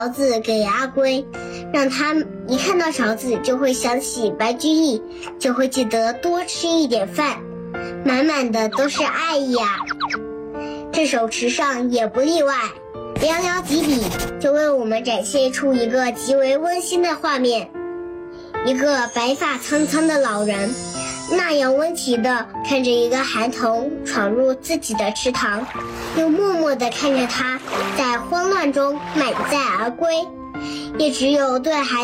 勺子给阿龟，让他一看到勺子就会想起白居易，就会记得多吃一点饭，满满的都是爱意啊。这首词上也不例外，寥寥几笔就为我们展现出一个极为温馨的画面，一个白发苍苍的老人那样温情地看着一个孩童闯入自己的池塘，又默默地看着他在慌乱中满载而归，也只有对孩